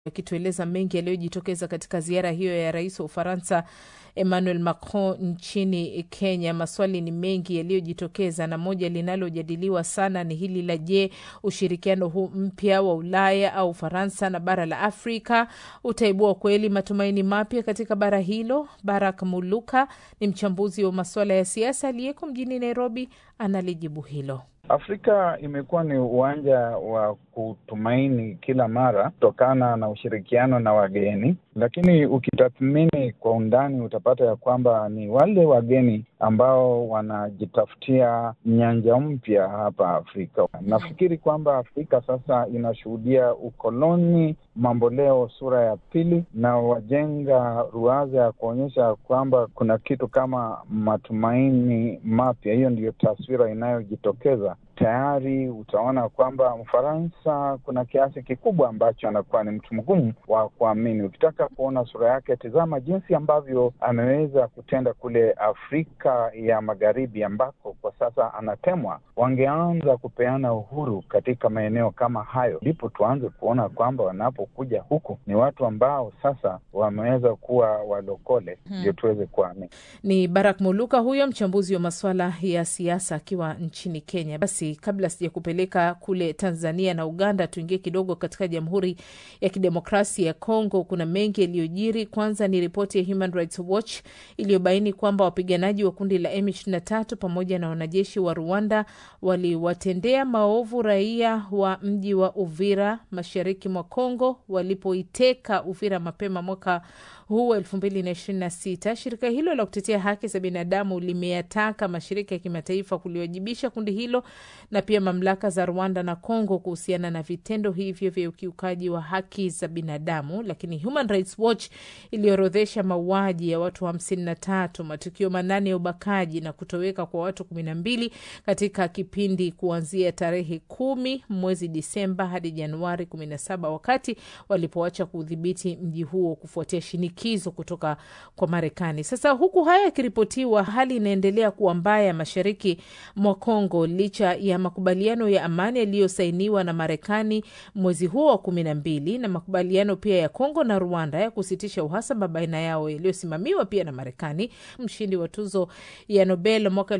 akitueleza mengi yaliyojitokeza katika ziara hiyo ya rais wa Ufaransa Emmanuel Macron nchini Kenya. Maswali ni mengi yaliyojitokeza na moja linalojadiliwa sana ni hili la je, ushirikiano huu mpya wa Ulaya au Ufaransa na bara la Afrika utaibua kweli matumaini mapya katika bara hilo? Barak Muluka ni mchambuzi wa masuala ya siasa aliyeko mjini Nairobi, analijibu hilo. Afrika imekuwa ni uwanja wa kutumaini kila mara kutokana na ushirikiano na wageni, lakini ukitathmini kwa undani utapata ya kwamba ni wale wageni ambao wanajitafutia nyanja mpya hapa Afrika. Nafikiri kwamba Afrika sasa inashuhudia ukoloni mamboleo sura ya pili, na wajenga ruwaza ya kuonyesha kwamba kuna kitu kama matumaini mapya. Hiyo ndiyo taswira inayojitokeza. Tayari utaona kwamba Mfaransa kuna kiasi kikubwa ambacho anakuwa ni mtu mgumu wa kuamini. Ukitaka kuona sura yake, tazama jinsi ambavyo ameweza kutenda kule Afrika ya Magharibi ambako kwa sasa anatemwa. Wangeanza kupeana uhuru katika maeneo kama hayo, ndipo tuanze kuona kwamba wanapokuja huku ni watu ambao sasa wameweza kuwa walokole, ndio tuweze kuamini. Ni Barak Muluka huyo mchambuzi wa masuala ya siasa akiwa nchini Kenya. Basi kabla sija kupeleka kule Tanzania na Uganda, tuingie kidogo katika Jamhuri ya Kidemokrasia ya Kongo. Kuna mengi yaliyojiri. Kwanza ni ripoti ya Human Rights Watch iliyobaini kwamba wapiganaji wa kundi la M23 pamoja na wanajeshi wa Rwanda waliwatendea maovu raia wa mji wa Uvira mashariki mwa Kongo walipoiteka Uvira mapema mwaka huu 2026. Shirika hilo la kutetea haki za binadamu limeyataka mashirika ya kimataifa kuliwajibisha kundi hilo na pia mamlaka za Rwanda na Kongo kuhusiana na vitendo hivyo vya ukiukaji wa haki za binadamu. Lakini Human Rights Watch iliorodhesha mauaji ya watu 53, matukio 8 ya ubakaji na kutoweka kwa watu 12 katika kipindi kuanzia tarehe 10 mwezi Disemba hadi Januari 17, wakati walipoacha kudhibiti mji huo kufuatia shinikizo kutoka kwa Marekani. Sasa huku haya yakiripotiwa, hali inaendelea kuwa mbaya mashariki mwa Kongo licha ya makubaliano ya amani yaliyosainiwa na Marekani mwezi huo wa 12 na makubaliano pia ya Kongo na Rwanda ya kusitisha uhasama baina yao yaliyosimamiwa pia na Marekani. Mshindi wa tuzo ya Nobel mwaka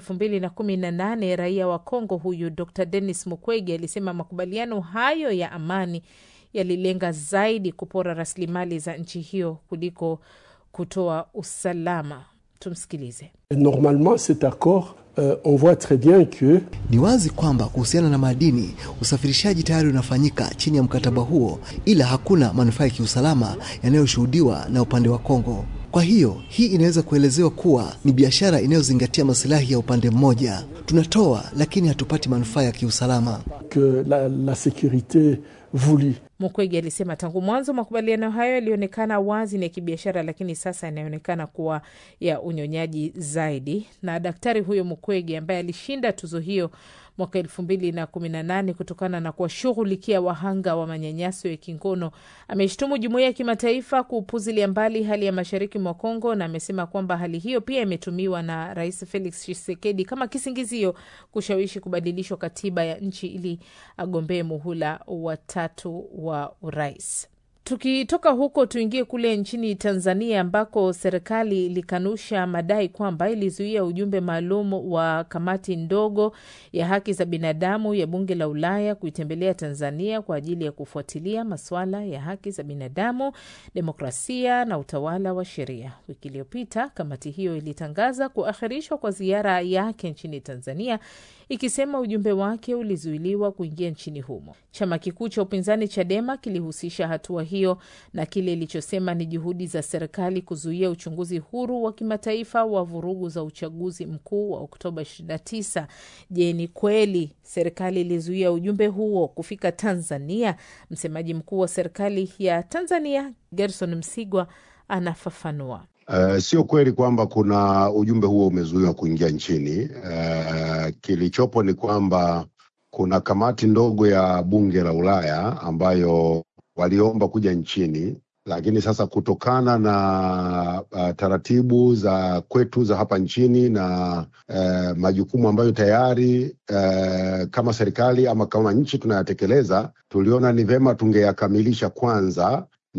2018 raia wa Kongo huyu Dr. Denis Mukwege alisema makubaliano hayo ya amani yalilenga zaidi kupora rasilimali za nchi hiyo kuliko kutoa usalama. Tumsikilize. Normalement cet accord on voit très bien que ni wazi kwamba kuhusiana na madini usafirishaji tayari unafanyika chini ya mkataba huo, ila hakuna manufaa ya kiusalama yanayoshuhudiwa na upande wa Kongo. Kwa hiyo hii inaweza kuelezewa kuwa ni biashara inayozingatia maslahi ya upande mmoja. Tunatoa lakini hatupati manufaa ya kiusalama. Que la sécurité voulue. Mukwege alisema tangu mwanzo makubaliano hayo yalionekana wazi ni ya kibiashara, lakini sasa yanaonekana kuwa ya unyonyaji zaidi. Na daktari huyo Mukwege ambaye alishinda tuzo hiyo mwaka 2018 kutokana na kuwashughulikia wahanga wa manyanyaso ya kingono, ameshtumu jumuiya ya kimataifa kupuzilia mbali hali ya mashariki mwa Kongo, na amesema kwamba hali hiyo pia imetumiwa na Rais Felix Tshisekedi kama kisingizio kushawishi kubadilishwa katiba ya nchi ili agombee muhula wa 3 wa urais. Tukitoka huko tuingie kule nchini Tanzania ambako serikali ilikanusha madai kwamba ilizuia ujumbe maalum wa kamati ndogo ya haki za binadamu ya bunge la Ulaya kuitembelea Tanzania kwa ajili ya kufuatilia masuala ya haki za binadamu, demokrasia na utawala wa sheria. Wiki iliyopita kamati hiyo ilitangaza kuahirishwa kwa ziara yake nchini Tanzania, ikisema ujumbe wake ulizuiliwa kuingia nchini humo. Chama kikuu cha upinzani Chadema kilihusisha hatua hiyo na kile ilichosema ni juhudi za serikali kuzuia uchunguzi huru wa kimataifa wa vurugu za uchaguzi mkuu wa Oktoba 29. Je, ni kweli serikali ilizuia ujumbe huo kufika Tanzania? Msemaji mkuu wa serikali ya Tanzania Gerson Msigwa anafafanua. Sio kweli kwamba kuna ujumbe huo umezuiwa kuingia nchini. Kilichopo ni kwamba kuna kamati ndogo ya bunge la Ulaya ambayo waliomba kuja nchini, lakini sasa kutokana na taratibu za kwetu za hapa nchini na majukumu ambayo tayari kama serikali ama kama nchi tunayatekeleza, tuliona ni vema tungeyakamilisha kwanza